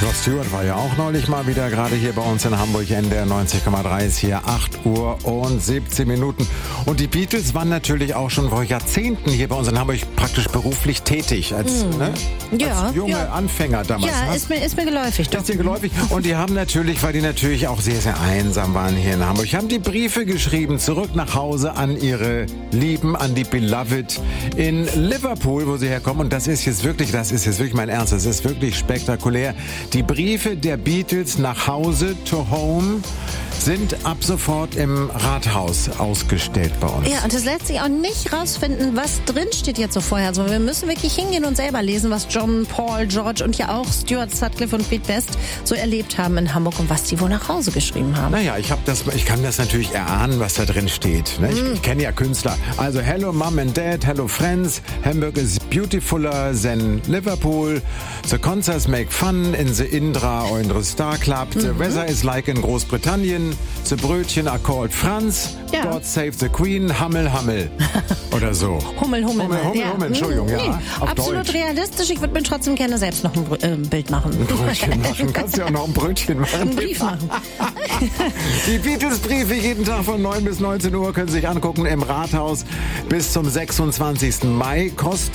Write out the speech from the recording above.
Rod Stewart war ja auch neulich mal wieder gerade hier bei uns in Hamburg, NDR 90,3 ist hier 8 Uhr und 17 Minuten. Und die Beatles waren natürlich auch schon vor Jahrzehnten hier bei uns in Hamburg praktisch beruflich tätig als, als junge Anfänger damals. Ja, ist mir geläufig. Doch. Ist dir geläufig. Und die haben natürlich, weil die natürlich auch sehr, sehr einsam waren hier in Hamburg, haben die Briefe geschrieben, zurück nach Hause an ihre Lieben, an die Beloved in Liverpool, wo sie herkommen. Und das ist jetzt wirklich mein Ernst, das ist wirklich spektakulär. Die Briefe der Beatles nach Hause, to home, sind ab sofort im Rathaus ausgestellt bei uns. Ja, und das lässt sich auch nicht rausfinden, was drin steht jetzt so vorher. Also wir müssen wirklich hingehen und selber lesen, was John, Paul, George und ja auch Stuart, Sutcliffe und Pete Best so erlebt haben in Hamburg und was die wohl nach Hause geschrieben haben. Naja, ich kann das natürlich erahnen, was da drin steht. Ne? Ich kenne ja Künstler. Also hello Mom and Dad, hello friends, Hamburg is beautifuler than Liverpool. The concerts make fun in the Indra or in the Star Club. The weather is like in Großbritannien. The Brötchen are called Franz. Ja. God save the Queen. Hammel, Hammel. Oder so. Hummel. Hummel, Entschuldigung, ja. Nee, Auf absolut Deutsch. realistisch. Ich würde mir trotzdem gerne selbst noch ein Bild machen. Ein Brötchen machen. Kannst du auch noch ein Brötchen machen? Einen Brief machen. Die Beatles-Briefe jeden Tag von 9 bis 19 Uhr können Sie sich angucken im Rathaus bis zum 26. Mai. Kostet